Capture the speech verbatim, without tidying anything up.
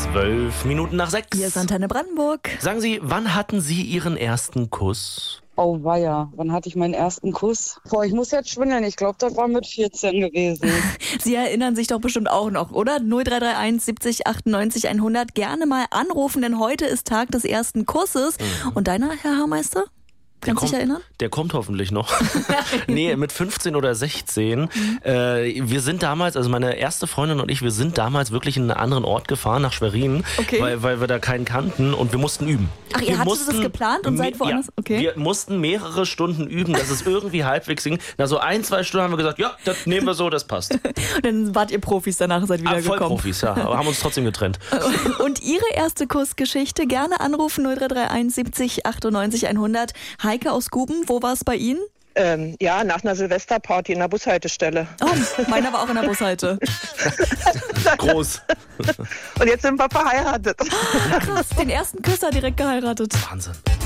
Zwölf Minuten nach sechs. Hier ist Antenne Brandenburg. Sagen Sie, wann hatten Sie Ihren ersten Kuss? Oh weia, wann hatte ich meinen ersten Kuss? Boah, ich muss jetzt schwindeln. Ich glaube, das war mit vierzehn gewesen. Sie erinnern sich doch bestimmt auch noch, oder? null drei drei eins siebzig achtundneunzig hundert. Gerne mal anrufen, denn heute ist Tag des ersten Kusses. Mhm. Und deiner, Herr Haarmeister? Kannst du dich erinnern? Der kommt hoffentlich noch. Nee, mit fünfzehn oder sechzehn. Mhm. Äh, wir sind damals, also meine erste Freundin und ich, wir sind damals wirklich in einen anderen Ort gefahren, nach Schwerin, okay. weil, weil wir da keinen kannten und wir mussten üben. Ach, ihr wir hattet mussten, das geplant und seid woanders? Ja, okay. Wir mussten mehrere Stunden üben, dass es irgendwie halbwegs ging. Nach so ein, zwei Stunden haben wir gesagt, ja, das nehmen wir so, das passt. Und dann wart ihr Profis danach, seid wieder ah, voll gekommen. Profis, ja, aber haben uns trotzdem getrennt. Und Ihre erste Kussgeschichte gerne anrufen null drei drei eins siebzig achtundneunzig hundert. Heike aus Guben, wo war es bei Ihnen? Ähm, ja, nach einer Silvesterparty in der Bushaltestelle. Oh, meiner war auch in der Bushalte. Groß. Und jetzt sind wir verheiratet. Krass, den ersten Küsser direkt geheiratet. Wahnsinn.